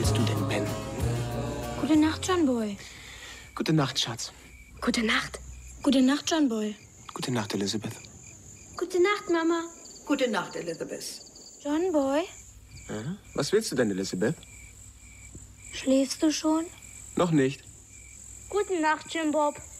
willst du denn, Ben? Gute Nacht, John Boy. Gute Nacht, Schatz. Gute Nacht. Gute Nacht, John Boy. Gute Nacht, Elizabeth. Gute Nacht, Mama. Gute Nacht, Elizabeth. John Boy, Ja? Was willst du denn, Elizabeth? schläfst du schon? Noch nicht. Gute Nacht, Jim Bob.